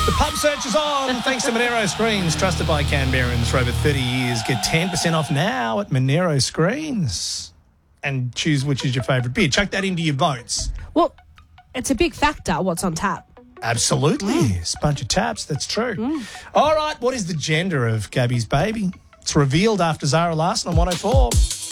The pub search is on thanks to Monero Screens, trusted by Canberrans for over 30 years. Get 10% off now at Monero Screens. And choose which is your favourite beer. Chuck that into your votes. Well, it's a big factor what's on tap. Absolutely. It's a bunch of taps, that's true. All right, what is the gender of Gabby's baby? It's revealed after Zara Larson on 104.